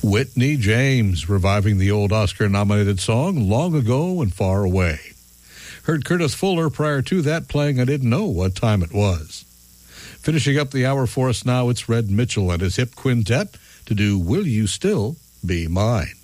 Whitney James reviving the old Oscar-nominated song Long Ago and Far Away. Heard Curtis Fuller prior to that playing I Didn't Know What Time It Was. Finishing up the hour for us now, it's Red Mitchell and his hip quintet to do Will You Still Be Mine.